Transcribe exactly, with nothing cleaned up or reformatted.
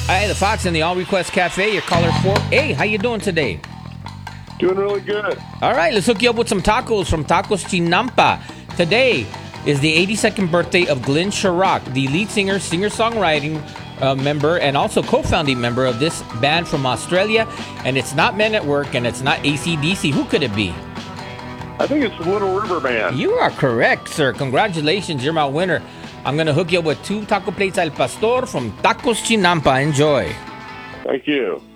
Hi, the Fox in the All Request Cafe. Your caller four A. How you doing today? Doing really good. All right, let's hook you up with some tacos from Tacos Chinampa. Today is the eighty-second birthday of Glenn Sharrock, the lead singer, singer-songwriting uh, member, and also co-founding member of this band from Australia. And it's not Men at Work, and it's not A C D C. Who could it be? I think it's Little River Band. You are correct, sir. Congratulations, you're my winner. I'm going to hook you up with two taco plates al pastor from Tacos Chinampa. Enjoy. Thank you.